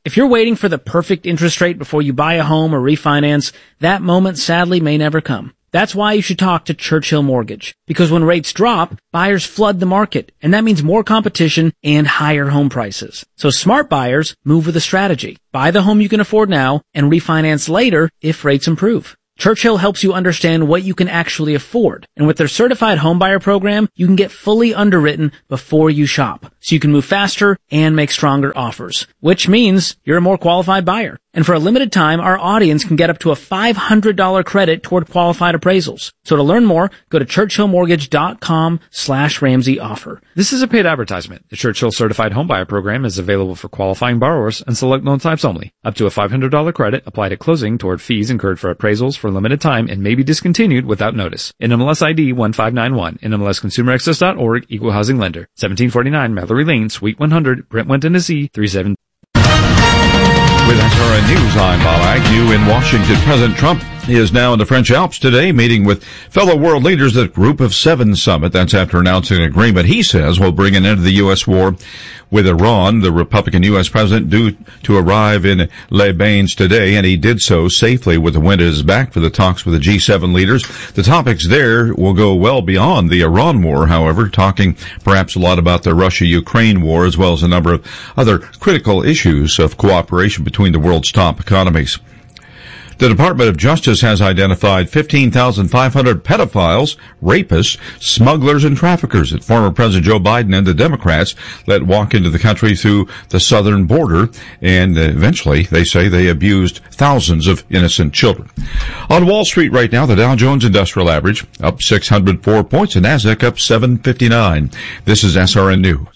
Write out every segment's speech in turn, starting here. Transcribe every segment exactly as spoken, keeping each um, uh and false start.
If you're waiting for the perfect interest rate before you buy a home or refinance, that moment sadly may never come. That's why you should talk to Churchill Mortgage. Because when rates drop, buyers flood the market, and that means more competition and higher home prices. So smart buyers move with a strategy. Buy the home you can afford now and refinance later if rates improve. Churchill helps you understand what you can actually afford. And with their certified homebuyer program, you can get fully underwritten before you shop. So you can move faster and make stronger offers, which means you're a more qualified buyer. And for a limited time, our audience can get up to a five hundred dollars credit toward qualified appraisals. So to learn more, go to churchillmortgage.com slash Ramsey offer. This is a paid advertisement. The Churchill Certified Homebuyer Program is available for qualifying borrowers and select loan types only. Up to a five hundred dollars credit applied at closing toward fees incurred for appraisals for a limited time and may be discontinued without notice. N M L S I D one five nine one. N M L S Consumer Access dot org. Equal Housing Lender. seventeen forty-nine Mallory Lane, Suite one hundred, Brentwood, Tennessee, three seven. With S R N News, I'm Bob Agnew in Washington. President Trump is now in the French Alps today, meeting with fellow world leaders at Group of Seven summit. That's after announcing an agreement he says will bring an end to the U S war with Iran. The Republican U S president due to arrive in Les Bains today, and he did so safely with the wind at his back for the talks with the G seven leaders. The topics there will go well beyond the Iran war, however, talking perhaps a lot about the Russia-Ukraine war, as well as a number of other critical issues of cooperation between the world's top economies. The Department of Justice has identified fifteen thousand five hundred pedophiles, rapists, smugglers, and traffickers that former President Joe Biden and the Democrats let walk into the country through the southern border, and eventually, they say, they abused thousands of innocent children. On Wall Street right now, the Dow Jones Industrial Average up six hundred four points, and NASDAQ up seven fifty-nine. This is S R N News.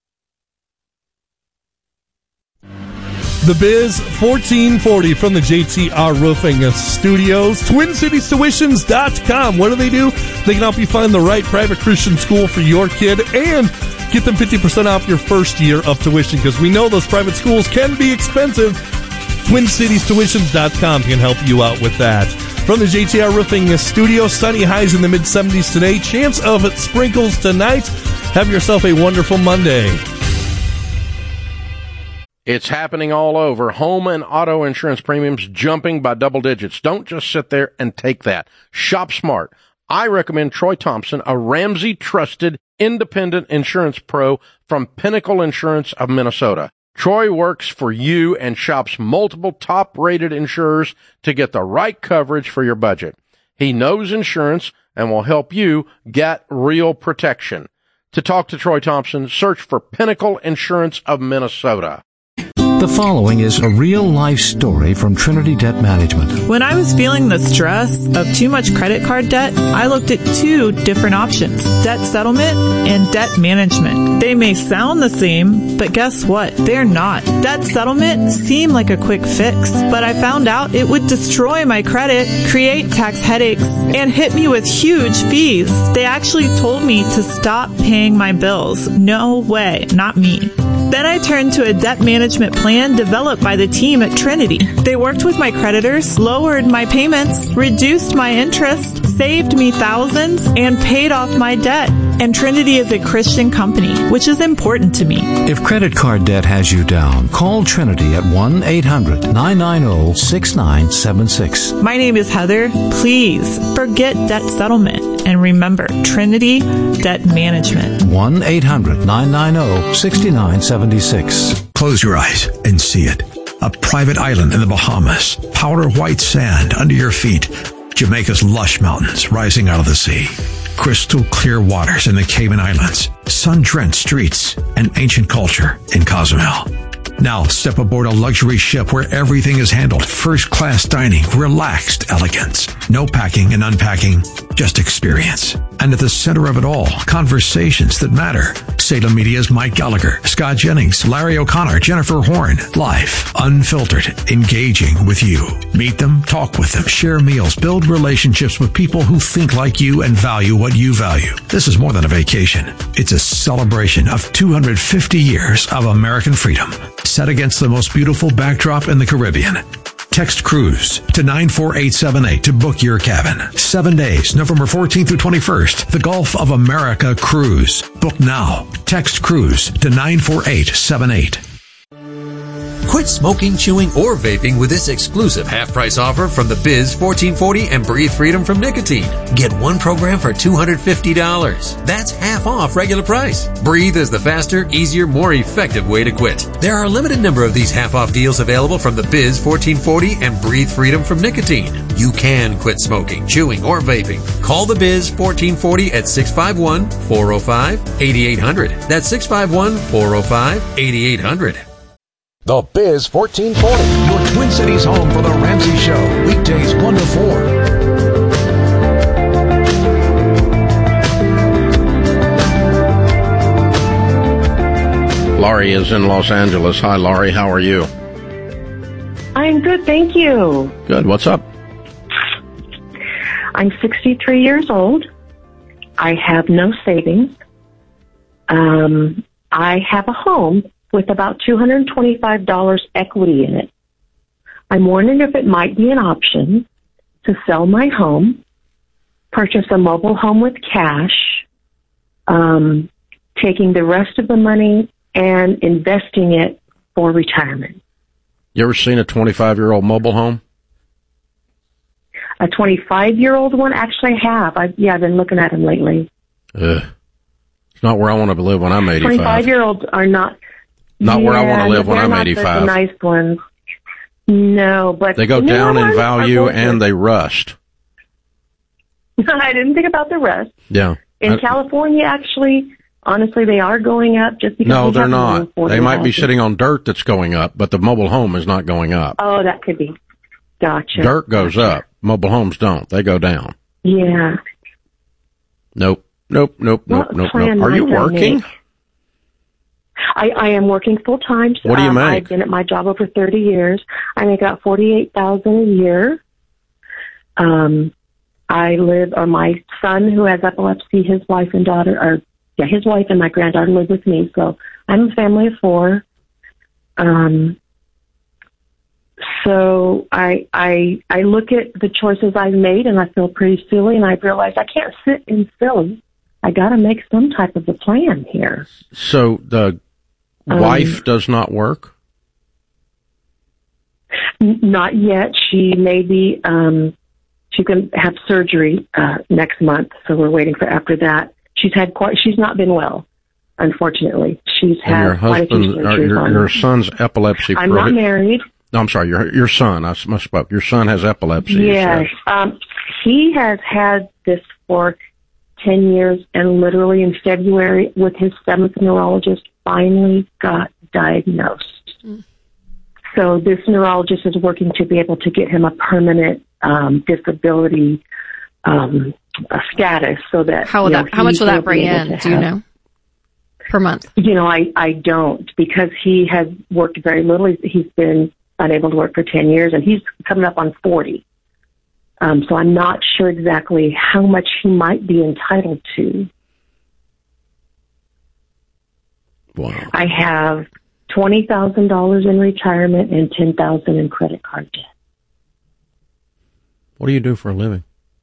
The Biz fourteen forty from the J T R Roofing Studios. Twin Cities Tuitions dot com. What do they do? They can help you find the right private Christian school for your kid and get them fifty percent off your first year of tuition, because we know those private schools can be expensive. Twin Cities Tuitions dot com can help you out with that. From the J T R Roofing Studios, sunny highs in the mid seventies today. Chance of sprinkles tonight. Have yourself a wonderful Monday. It's happening all over. Home and auto insurance premiums jumping by double digits. Don't just sit there and take that. Shop smart. I recommend Troy Thompson, a Ramsey trusted independent insurance pro from Pinnacle Insurance of Minnesota. Troy works for you and shops multiple top rated insurers to get the right coverage for your budget. He knows insurance and will help you get real protection. To talk to Troy Thompson, search for Pinnacle Insurance of Minnesota. The following is a real-life story from Trinity Debt Management. When I was feeling the stress of too much credit card debt, I looked at two different options: debt settlement and debt management. They may sound the same, but guess what? They're not. Debt settlement seemed like a quick fix, but I found out it would destroy my credit, create tax headaches, and hit me with huge fees. They actually told me to stop paying my bills. No way, not me. Then I turned to a debt management plan developed by the team at Trinity. They worked with my creditors, lowered my payments, reduced my interest, saved me thousands, and paid off my debt. And Trinity is a Christian company, which is important to me. If credit card debt has you down, call Trinity at one eight hundred nine nine zero six nine seven six. My name is Heather. Please forget debt settlement. And remember, Trinity Debt Management. one eight hundred nine nine zero six nine seven six. Close your eyes and see it. A private island in the Bahamas. Powder white sand under your feet. Jamaica's lush mountains rising out of the sea. Crystal clear waters in the Cayman Islands. Sun-drenched streets and ancient culture in Cozumel. Now step aboard a luxury ship where everything is handled. First-class dining, relaxed elegance. No packing and unpacking, just experience. And at the center of it all, conversations that matter. Salem Media's Mike Gallagher, Scott Jennings, Larry O'Connor, Jennifer Horn. Live, unfiltered, engaging with you. Meet them, talk with them, share meals, build relationships with people who think like you and value what you value. This is more than a vacation. It's a celebration of two hundred fifty years of American freedom, set against the most beautiful backdrop in the Caribbean. Text Cruise to nine four eight seven eight to book your cabin. Seven days, November fourteenth through twenty-first. The Gulf of America Cruise. Book now. Text Cruise to nine four eight seven eight. Quit smoking, chewing, or vaping with this exclusive half-price offer from the Biz fourteen forty and Breathe Freedom from Nicotine. Get one program for two hundred fifty dollars. That's half off regular price. Breathe is the faster, easier, more effective way to quit. There are a limited number of these half-off deals available from the Biz fourteen forty and Breathe Freedom from Nicotine. You can quit smoking, chewing, or vaping. Call the Biz fourteen forty at six five one, four oh five, eight eight hundred. That's six five one, four oh five, eight eight hundred. The Biz fourteen forty, your Twin Cities home for The Ramsey Show. Weekdays one to four. Laurie is in Los Angeles. Hi, Laurie. How are you? I'm good, thank you. Good. What's up? I'm sixty-three years old. I have no savings. Um, I have a home with about two hundred twenty-five dollars equity in it. I'm wondering if it might be an option to sell my home, purchase a mobile home with cash, um, taking the rest of the money and investing it for retirement. You ever seen a twenty-five-year-old mobile home? A twenty-five-year-old one? Actually, I have. I've, yeah, I've been looking at them lately. Ugh. It's not where I want to live when I'm eighty-five. twenty-five-year-olds are not... Not yeah, where I want to live when I'm not eighty-five. The nice ones. No, but... They go the down in value and good. they rust. I didn't think about the rest. Yeah. In I, California, actually, honestly, they are going up just because... No, we they're have not. They might be houses. sitting on dirt that's going up, but the mobile home is not going up. Oh, that could be. Gotcha. Dirt goes up. Mobile homes don't. They go down. Yeah. Nope. Nope, nope, nope, What nope, plan nope. Are you might I working? make? I, I am working full time. What do you um, make? I've been at my job over thirty years. I make about forty-eight thousand dollars a year. Um, I live, or my son who has epilepsy, his wife and daughter, or yeah, his wife and my granddaughter live with me. So I'm a family of four. Um, so I, I, I look at the choices I've made and I feel pretty silly, and I realize I can't sit in silly. I got to make some type of a plan here. So the Um, wife does not work? N- Not yet. She may be, um, she's going to have surgery uh, next month, so we're waiting for after that. She's had quite, she's not been well, unfortunately. She's And had your quite a few husband, or surgeries your, on your her. son's epilepsy. I'm not married. No, I'm sorry. Your your son. I misspoke. Your son has epilepsy. you Yes. said. Um, he has had this for ten years, and literally in February, with his seventh neurologist, finally got diagnosed. Mm. So this neurologist is working to be able to get him a permanent um, disability um, a status, so that How will you know, that? How much he will that will bring be able in? to Do you have- know? Per month? You know, I I don't, because he has worked very little. He's, he's been unable to work for ten years, and he's coming up on forty. Um, so I'm not sure exactly how much he might be entitled to. Wow. I have twenty thousand dollars in retirement and ten thousand dollars in credit card debt. What do you do for a living?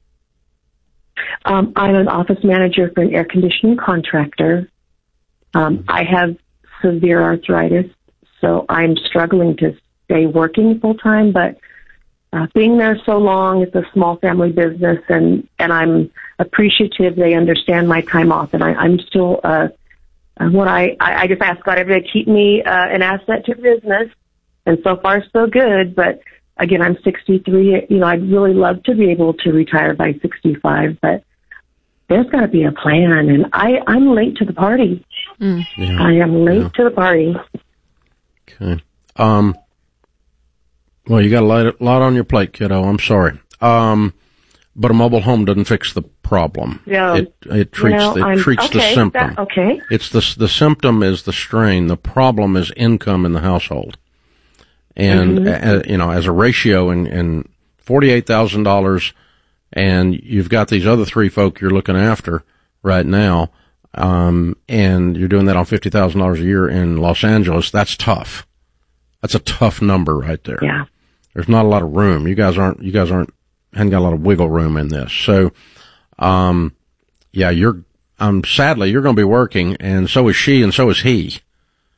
Um, I'm an office manager for an air conditioning contractor. Um, I have severe arthritis, so I'm struggling to stay working full time, but uh, being there so long, it's a small family business, and, and I'm appreciative they understand my time off, and I, I'm still, uh, uh, what I, I, I just ask God every day to keep me uh, an asset to the business, and so far so good, but again, I'm sixty-three, you know, I'd really love to be able to retire by sixty-five, but there's got to be a plan, and I, I'm late to the party. Mm. Yeah. I am late Yeah. to the party. Okay. Um. Well, you got a lot, lot on your plate, kiddo. I'm sorry. Um. But a mobile home doesn't fix the problem. No. It it treats No, the, it I'm- treats the okay, symptom. that- okay. It's the the symptom is the strain. The problem is income in the household. And Mhm. uh, you know, as a ratio, in in forty eight thousand dollars, and you've got these other three folk you're looking after right now, um, and you're doing that on fifty thousand dollars a year in Los Angeles. That's tough. That's a tough number right there. Yeah. There's not a lot of room. You guys aren't. You guys aren't. Haven't got a lot of wiggle room in this. So, um, yeah, you're. Um, sadly, you're going to be working, and so is she, and so is he.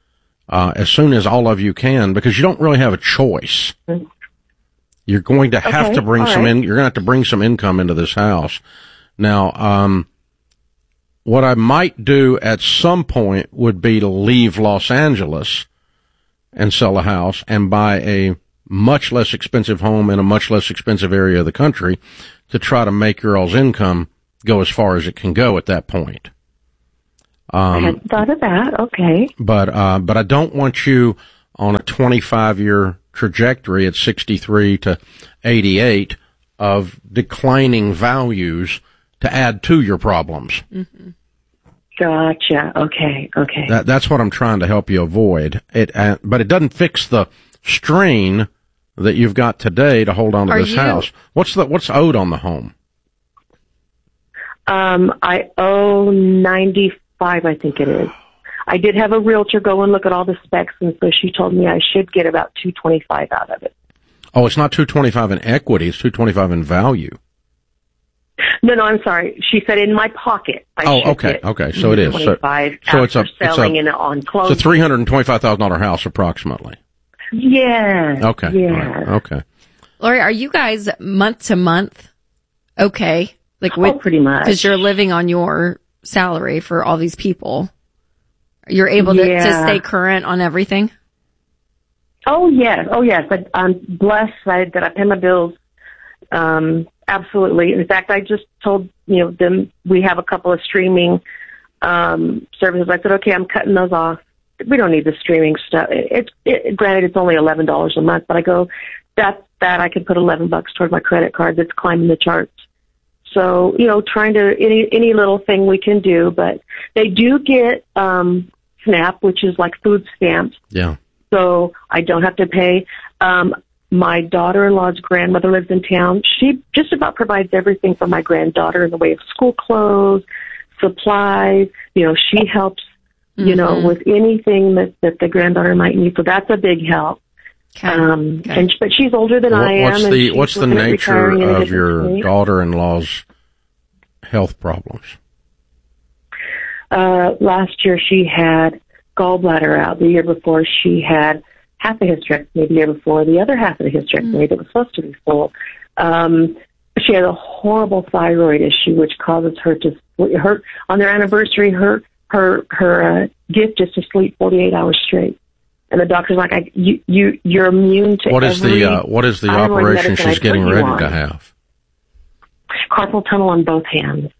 uh, as soon as all of you can, because you don't really have a choice. You're going to have Okay, to bring all some right. in, you're going to have to bring some income into this house. Now, um, what I might do at some point would be to leave Los Angeles and sell a house and buy a much less expensive home in a much less expensive area of the country to try to make your all's income go as far as it can go at that point. I Um, hadn't thought of that. Okay. but, uh, but I don't want you on a twenty-five year trajectory at sixty-three to eighty-eight of declining values to add to your problems. Mm-hmm. Gotcha. Okay. Okay. That, that's what I'm trying to help you avoid. It, uh, but it doesn't fix the strain that you've got today to hold on to Are this you- house. What's the, what's owed on the home? Um, I owe ninety-five, I think it is. I did have a realtor go and look at all the specs, and so she told me I should get about two twenty-five out of it. Oh, it's not two twenty-five in equity, it's two twenty-five in value. No, no, I'm sorry. She said in my pocket. I Oh, should okay, get okay. So it is. So, twenty-five so it's a, after it's selling a, and on it's a closing. three hundred twenty-five thousand dollars house approximately. Yeah. Okay. Yeah. All right, okay. Lori, are you guys month to month okay? Like with, Oh, pretty much. because you're living on your salary for all these people. You're able to, to Yeah. stay current on everything? Oh yes, oh yes. I, I'm blessed that that I pay my bills. Um, absolutely. In fact, I just told you know them we have a couple of streaming um, services. I said, okay, I'm cutting those off. We don't need the streaming stuff. It's it, granted it's only eleven dollars a month, but I go that that I can put eleven bucks toward my credit card that's climbing the charts. So you know, trying to any any little thing we can do, but they do get um, SNAP, which is like food stamps. Yeah. So I don't have to pay. Um, my daughter-in-law's grandmother lives in town. She just about provides everything for my granddaughter in the way of school clothes, supplies. You know, she helps, you know, Mhm. with anything that, that the granddaughter might need. So that's a big help. Okay. Um, Okay. and, but she's older than What- I am. what's and the she's what's the looking at nature retiring in a of different your state. daughter-in-law's health problems? Uh, last year she had gallbladder out. The year before she had half a hysterectomy. The year before the other half of the hysterectomy that was supposed to be full. Um, she had a horrible thyroid issue, which causes her to her on their anniversary. Her her her uh, gift is to sleep forty-eight hours straight. And the doctor's like, I, you you you're immune to What is every the uh, what is the thyroid operation medicine I she's put getting you ready on. to have? Carpal tunnel on both hands.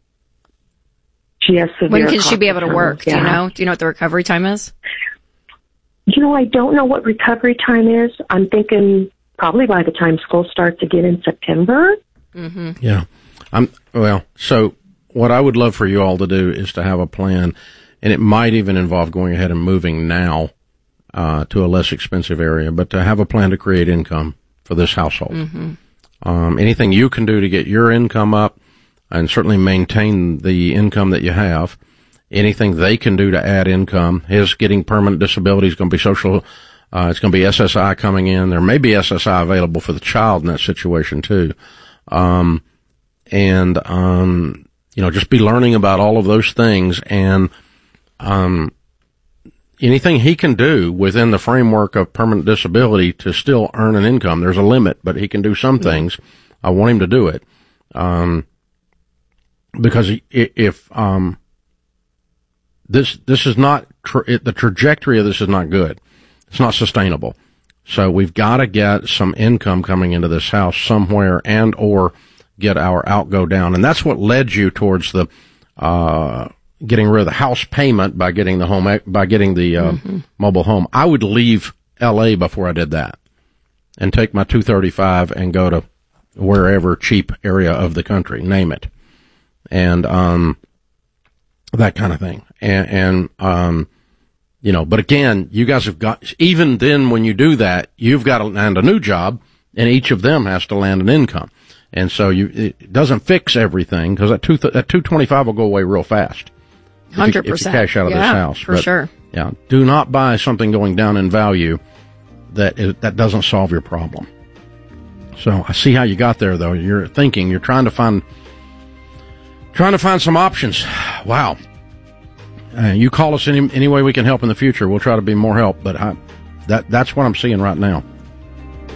She has severe. When can she be carpal able to tunnel, work? Do you yeah. know? Do you know what the recovery time is? You know, I don't know what recovery time is. I'm thinking probably by the time school starts again in September. Mm-hmm. Yeah. I'm well, so what I would love for you all to do is to have a plan, and it might even involve going ahead and moving now uh, to a less expensive area, but to have a plan to create income for this household. Mm-hmm. Um, anything you can do to get your income up and certainly maintain the income that you have. Anything they can do to add income. His getting permanent disability is going to be social. Uh, it's going to be S S I coming in. There may be S S I available for the child in that situation too. Um, and, um, you know, just be learning about all of those things and, um, anything he can do within the framework of permanent disability to still earn an income. There's a limit, but he can do some things. I want him to do it. Um, because if, um, this, this is not, tra- it, the trajectory of this is not good. It's not sustainable. So we've got to get some income coming into this house somewhere and or get our outgo down. And that's what led you towards the, uh, getting rid of the house payment by getting the home, by getting the, uh, Mm-hmm. mobile home. I would leave L A before I did that and take my two thirty-five and go to wherever cheap area of the country, name it. And, um, that kind of thing. And, and, um, you know, but again, you guys have got, even then when you do that, you've got to land a new job and each of them has to land an income. And so you, it doesn't fix everything because that two, that two twenty-five will go away real fast. Hundred If you, if you percent. cash out of yeah, this house. for But, sure. Yeah. Do not buy something going down in value that is, that doesn't solve your problem. So I see how you got there though. You're thinking, you're trying to find, trying to find some options. Wow. uh, you call us any any way we can help in the future. We'll try to be more help. But I, that that's what I'm seeing right now.